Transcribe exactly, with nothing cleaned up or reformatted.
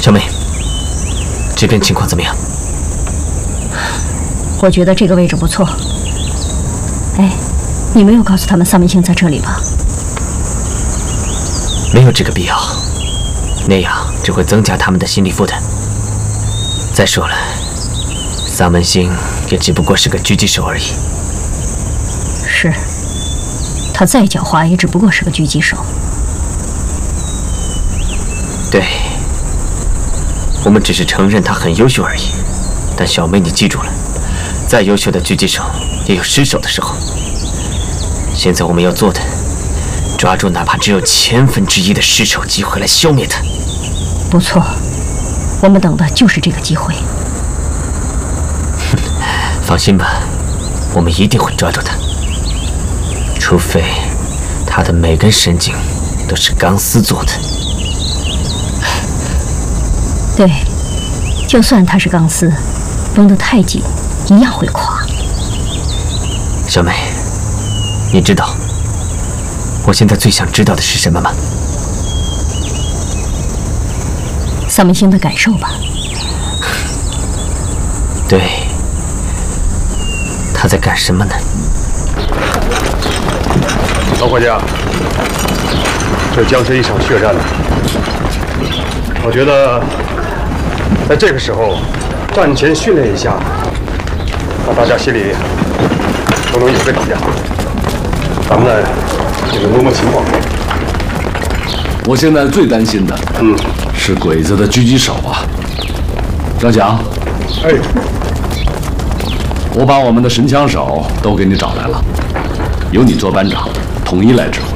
小美，这边情况怎么样？ 我觉得这个位置不错。哎，你没有告诉他们丧门星在这里吧？ 没有这个必要，那样只会增加他们的心理负担。再说了，丧门星也只不过是个狙击手而已。 是，他再狡猾，也只不过是个狙击手。 对，我们只是承认他很优秀而已。但小梅，你记住了，再优秀的狙击手也有失手的时候。现在我们要做的，抓住哪怕只有千分之一的失手机会来消灭他。 不错，我们等的就是这个机会。 放心吧，我们一定会抓住他。除非他的每根神经都是钢丝做的。 对，就算它是钢丝，绷得太紧，一样会垮。 小美，你知道我现在最想知道的是什么吗？ 丧门星的感受吧。 对，他在干什么呢？ 老伙计啊，这将是一场血战了。我觉得在这个时候战前训练一下，让大家心里都能有个底啊。咱们呢也能摸摸情况。 我现在最担心的，嗯，是鬼子的狙击手啊。张强， 哎， 我把我们的神枪手都给你找来了，由你做班长，统一来指挥。